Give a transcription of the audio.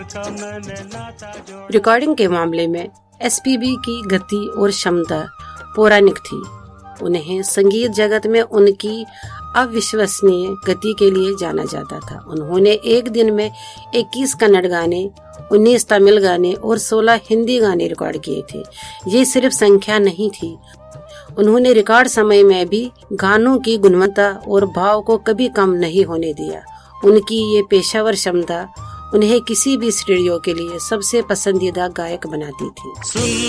Recording के मामले में एसपीबी की गति और क्षमता पौराणिक थी। उन्हें संगीत जगत में उनकी अविश्वसनीय गति के लिए जाना जाता था। उन्होंने एक दिन में 21 कन्नड़ गाने, 19 तमिल गाने और 16 हिंदी गाने रिकॉर्ड किए थे। ये सिर्फ संख्या नहीं थी, उन्होंने रिकॉर्ड समय में भी गानों की गुणवत्ता और भाव को कभी कम नहीं होने दिया। उनकी ये पेशेवर क्षमता उन्हें किसी भी स्टूडियो के लिए सबसे पसंदीदा गायक बनाती थी।